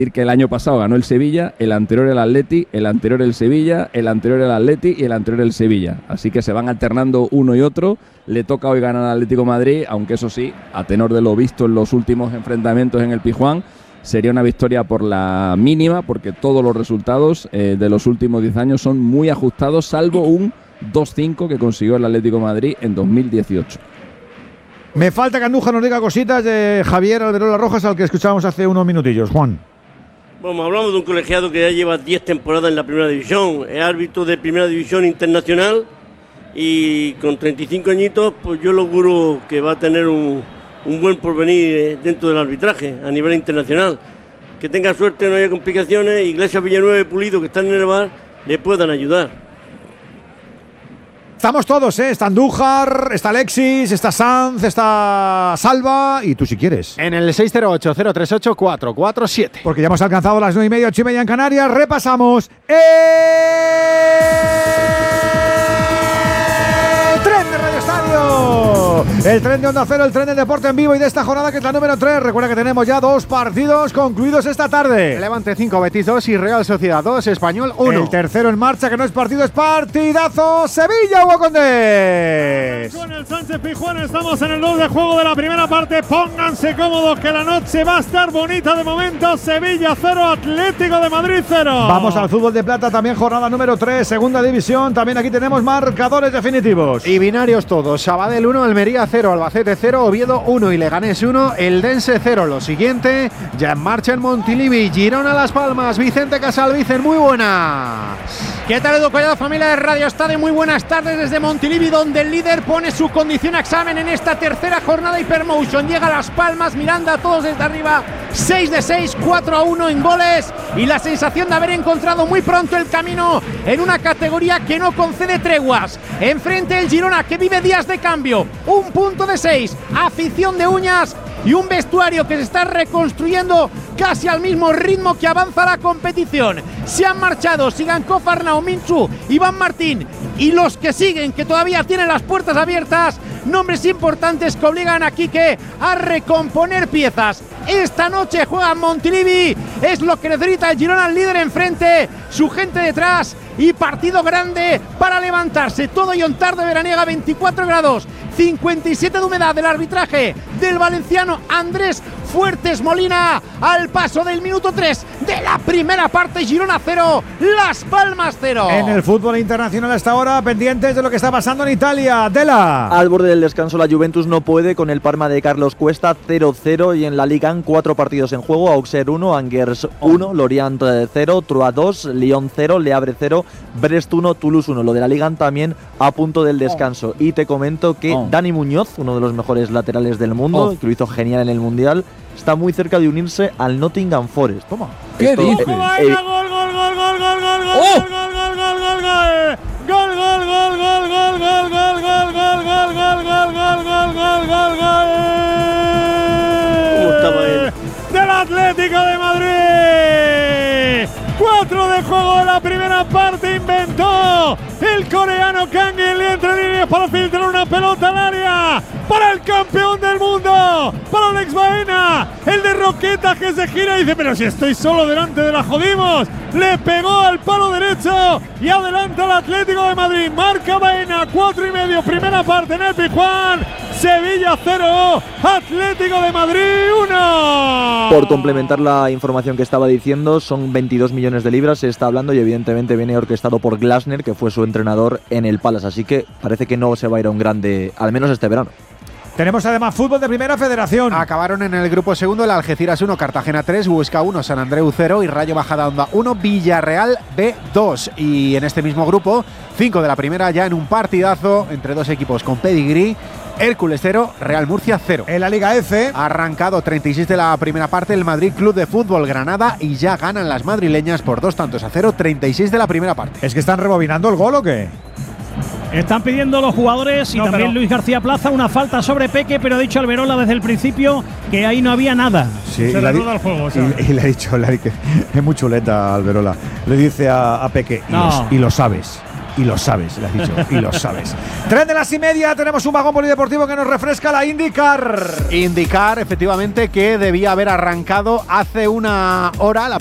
que el año pasado ganó el Sevilla, el anterior el Atleti, el anterior el Sevilla, el anterior el Atleti y el anterior el Sevilla. Así que se van alternando uno y otro. Le toca hoy ganar al Atlético de Madrid, aunque eso sí, a tenor de lo visto en los últimos enfrentamientos en el Pizjuán, sería una victoria por la mínima, porque todos los resultados de los últimos 10 años son muy ajustados, salvo un 2-5 que consiguió el Atlético de Madrid en 2018. Me falta que Andújar nos diga cositas de Javier Alberola Rojas, al que escuchábamos hace unos minutillos. Juan. Bueno, hablamos de un colegiado que ya lleva 10 temporadas en la primera división, es árbitro de primera división internacional y con 35 añitos, pues yo lo auguro que va a tener un buen porvenir dentro del arbitraje a nivel internacional. Que tenga suerte, no haya complicaciones, Iglesias, Villanueva y Pulido, que están en el bar, le puedan ayudar. Estamos todos, está Andújar, está Alexis, está Sanz, está Salva y tú si quieres. En el 608-038-447. Porque ya hemos alcanzado las 9:30, 8:30 en Canarias. Repasamos el tren de Radio Estadio. El tren de Onda Cero, el tren de deporte en vivo y de esta jornada que es la número 3. Recuerda que tenemos ya 2 partidos concluidos esta tarde. Levante 5, Betis 2 y Real Sociedad 2, Español 1. El tercero en marcha, que no es partido, es partidazo. Sevilla, Hugo Condés. Con el Sánchez Pizjuán estamos en el 2 de juego de la primera parte. Pónganse cómodos que la noche va a estar bonita de momento. Sevilla 0, Atlético de Madrid 0. Vamos al fútbol de plata, también jornada número 3, segunda división. También aquí tenemos marcadores definitivos. Y binarios todos. Sabadell 1, Almería 0, Albacete 0, Oviedo 1 y Leganés 1, Eldense 0. Lo siguiente, ya en marcha en Montilivi, Girona Las Palmas, Vicente Casalvicen, muy buenas. ¿Qué tal, Edu Collado, familia de Radio Estadio? Muy buenas tardes desde Montilivi, donde el líder pone su condición a examen en esta tercera jornada Hypermotion. Llega a Las Palmas, Miranda, todos desde arriba, 6 de 6, 4-1 en goles y la sensación de haber encontrado muy pronto el camino en una categoría que no concede treguas. Enfrente el Girona, que vive días de cambio, 1 punto de 6, afición de uñas y un vestuario que se está reconstruyendo casi al mismo ritmo que avanza la competición. Se han marchado Sigankov, Arnau, Minchu, Iván Martín y los que siguen, que todavía tienen las puertas abiertas, nombres importantes que obligan a Quique a recomponer piezas. Esta noche juega Montilivi, es lo que necesita el Girona, el líder enfrente, su gente detrás y partido grande para levantarse. Todo y tarde veraniega, 24 grados, 57 de humedad. Del arbitraje del valenciano Andrés Fuertes Molina al paso del minuto 3 de la primera parte. Girona 0, Las Palmas 0. En el fútbol internacional hasta ahora, pendientes de lo que está pasando en Italia. Dela. Al borde del descanso, la Juventus no puede con el Parma de Carlos Cuesta 0-0 y en la Liga 4 partidos en juego. Auxerre 1, Angers 1, Lorient 0, Troyes 2, Lyon 0, Le Havre 0, Brest 1, Toulouse 1. Lo de la Liga también a punto del descanso. Y te comento que Dani Muñoz, uno de los mejores laterales del mundo, que lo hizo genial en el Mundial, está muy cerca de unirse al Nottingham Forest. Toma. ¿Qué dices? Gol, gol, gol, gol, gol, gol, gol, gol, gol, gol, gol, gol, gol, gol, gol. Gol, gol, gol, gol, gol, gol, gol, gol, gol, gol, gol, gol, gol, gol, gol, gol. ¿Cómo estaba él? Del Atlético de Madrid. 4 de juego de la primera parte, inventó el coreano Kang In Lee entre líneas para filtrar una pelota al área para el campeón del mundo, para Alex Baena, el de Roquetas, que se gira y dice: pero si estoy solo delante de la jodimos. Le pegó al palo derecho y adelanta al Atlético de Madrid. Marca Baena, 4,5, primera parte en el Pizjuán. Sevilla 0, Atlético de Madrid 1. Por complementar la información que estaba diciendo, son 22 millones de libras, se está hablando, y evidentemente viene orquestado por Glasner, que fue su entrenador en el Palace, así que parece que no se va a ir a un grande, al menos este verano. Tenemos además fútbol de primera federación. Acabaron en el grupo segundo el Algeciras 1, Cartagena 3, Huesca 1, San Andreu 0 y Rayo Majadahonda 1, Villarreal B2. Y en este mismo grupo, 5 de la primera ya en un partidazo entre dos equipos con pedigrí. Hércules 0, Real Murcia 0. En la Liga F, arrancado 36 de la primera parte el Madrid Club de Fútbol Granada y ya ganan las madrileñas por 2-0, 36 de la primera parte. ¿Es que están rebobinando el gol o qué? Están pidiendo los jugadores y también Luis García Plaza una falta sobre Peque, pero ha dicho Alberola desde el principio que ahí no había nada. Sí, se reanuda el juego. Y le ha dicho que es muy chuleta Alberola. Le dice a Peque, y lo sabes. Y lo sabes, le has dicho, y lo sabes. 3 de las y media, tenemos un vagón polideportivo que nos refresca la IndyCar. IndyCar, efectivamente, que debía haber arrancado hace una hora. La